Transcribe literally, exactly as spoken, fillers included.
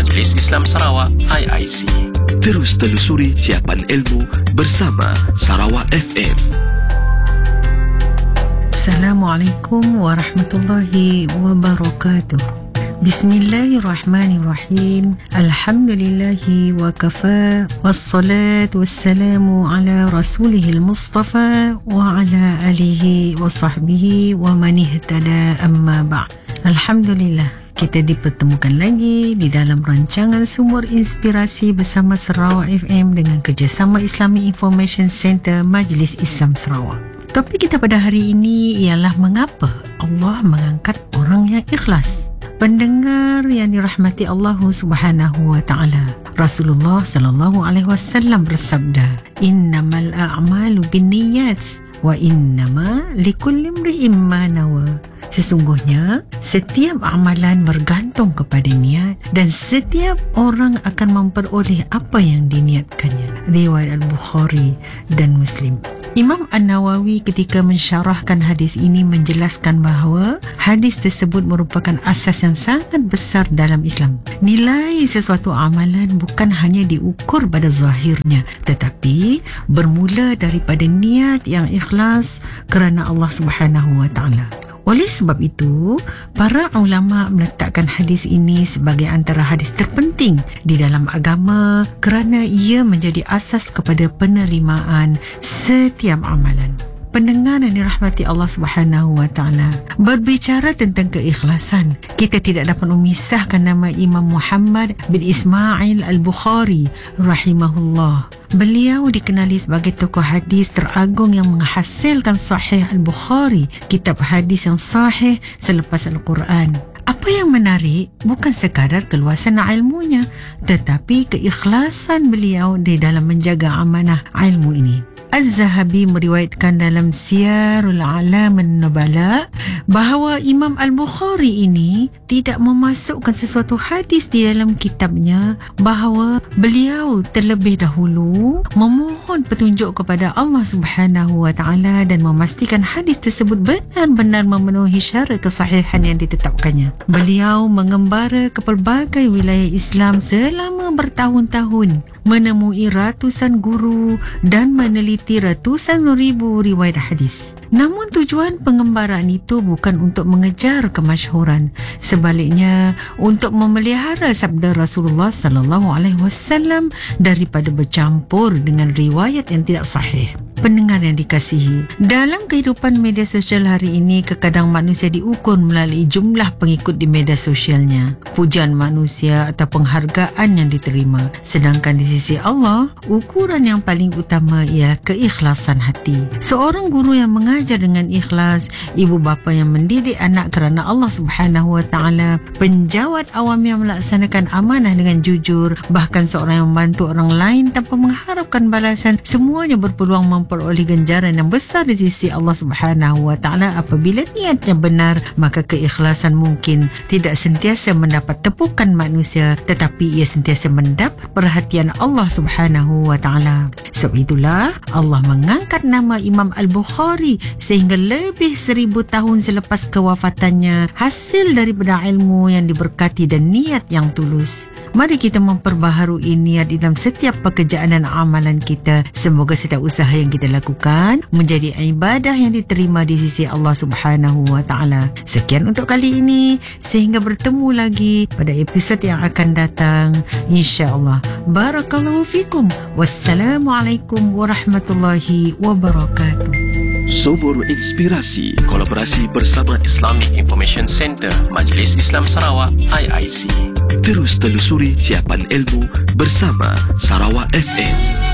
Majlis Islam Sarawak I I C. Terus telusuri ciapan ilmu bersama Sarawak F M. Assalamualaikum warahmatullahi wabarakatuh. Bismillahirrahmanirrahim. Alhamdulillahi wa kafa. Wassalatu wassalamu ala rasulihil mustafa wa ala alihi wa sahbihi wa man ihtada amma ba'd. Alhamdulillah, kita dipertemukan lagi di dalam rancangan Sumber Inspirasi bersama Sarawak F M dengan kerjasama Islamic Information Center Majlis Islam Sarawak. Topik kita pada hari ini ialah mengapa Allah mengangkat orang yang ikhlas. Pendengar yang dirahmati Allah Subhanahu wa taala, Rasulullah sallallahu alaihi wasallam bersabda, "Innamal a'malu binniyat wa innama likulli imri'in ma nawa." Sesungguhnya setiap amalan bergantung kepada niat dan setiap orang akan memperoleh apa yang diniatkannya. Riwayat Al-Bukhari dan Muslim. Imam An-Nawawi ketika mensyarahkan hadis ini menjelaskan bahawa hadis tersebut merupakan asas yang sangat besar dalam Islam. Nilai sesuatu amalan bukan hanya diukur pada zahirnya, tetapi bermula daripada niat yang ikhlas kerana Allah Subhanahu wa taala. Oleh sebab itu, para ulama meletakkan hadis ini sebagai antara hadis terpenting di dalam agama kerana ia menjadi asas kepada penerimaan setiap amalan. Pendengar yang dirahmati Allah Subhanahu wa taala, berbicara tentang keikhlasan, kita tidak dapat memisahkan nama Imam Muhammad bin Ismail Al-Bukhari rahimahullah. Beliau dikenali sebagai tokoh hadis teragung yang menghasilkan Sahih Al-Bukhari, kitab hadis yang sahih selepas Al-Quran. Apa yang menarik bukan sekadar keluasan ilmunya, tetapi keikhlasan beliau di dalam menjaga amanah ilmu ini. Az-Zahabi meriwayatkan dalam Siyarul A'lam An-Nubala bahawa Imam Al-Bukhari ini tidak memasukkan sesuatu hadis di dalam kitabnya, bahawa beliau terlebih dahulu memohon petunjuk kepada Allah Subhanahu wa taala dan memastikan hadis tersebut benar-benar memenuhi syarat kesahihan yang ditetapkannya. Beliau mengembara ke pelbagai wilayah Islam selama bertahun-tahun, menemui ratusan guru dan meneliti ratusan ribu riwayat hadis. Namun tujuan pengembaraan itu bukan untuk mengejar kemasyhuran, sebaliknya untuk memelihara sabda Rasulullah sallallahu alaihi wasallam daripada bercampur dengan riwayat yang tidak sahih. Pendengar yang dikasihi, dalam kehidupan media sosial hari ini, kekadang manusia diukur melalui jumlah pengikut di media sosialnya, pujian manusia atau penghargaan yang diterima. Sedangkan di sisi Allah, ukuran yang paling utama ialah keikhlasan hati. Seorang guru yang mengajar dengan ikhlas, ibu bapa yang mendidik anak kerana Allah Subhanahu wa taala, penjawat awam yang melaksanakan amanah dengan jujur, bahkan seorang yang membantu orang lain tanpa mengharapkan balasan, semuanya berpeluang memperoleh ganjaran yang besar di sisi Allah Subhanahu wa taala apabila niatnya benar. Maka keikhlasan mungkin tidak sentiasa mendapat tepukan manusia, tetapi ia sentiasa mendapat perhatian Allah Subhanahu wa taala. Sebab itulah Allah mengangkat nama Imam Al-Bukhari sehingga lebih seribu tahun selepas kewafatannya, hasil daripada ilmu yang diberkati dan niat yang tulus. Mari kita memperbaharui niat dalam setiap pekerjaan dan amalan kita. Semoga setiap usaha yang kita lakukan menjadi ibadah yang diterima di sisi Allah Subhanahu wa taala. Sekian untuk kali ini, sehingga bertemu lagi pada episod yang akan datang, insya-Allah. Barakallahu fikum. Wassalamualaikum warahmatullahi wabarakatuh. Sumber Inspirasi, kolaborasi bersama Islamic Information Center Majlis Islam Sarawak I I C. Terus telusuri ciapan ilmu bersama Sarawak F M.